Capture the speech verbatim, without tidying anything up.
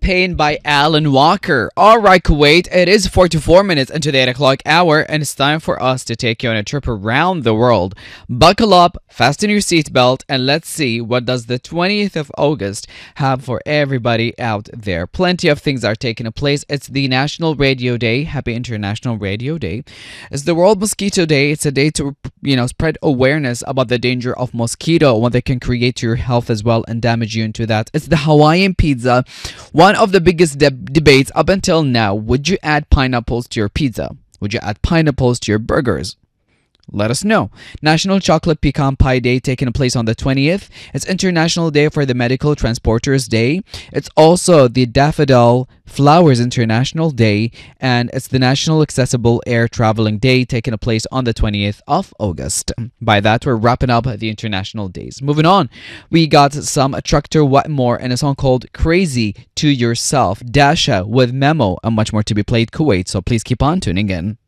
Pain by Alan Walker. Alright, Kuwait, it is forty-four minutes into the eight o'clock hour, and it's time for us to take you on a trip around the world. Buckle up, fasten your seatbelt, and let's see what does the twentieth of August have for everybody out there. Plenty of things are taking place. It's the National Radio Day. Happy International Radio Day. It's the World Mosquito Day. It's a day to, you know, spread awareness about the danger of mosquito, what they can create to your health as well and damage you into that. It's the Hawaiian pizza. One of the biggest de- debates up until now. Would you add pineapples to your pizza? Would you add pineapples to your burgers? Let us know. National Chocolate Pecan Pie Day taking place on the twentieth. It's International Day for the Medical Transporters Day. It's also the Daffodil Flowers International Day. And it's the National Accessible Air Traveling Day taking place on the twentieth of August. By that, we're wrapping up the international days. Moving on, we got some Tractor Wetmore and a song called Crazy to Yourself. Dasha with Memo and much more to be played, Kuwait. So please keep on tuning in.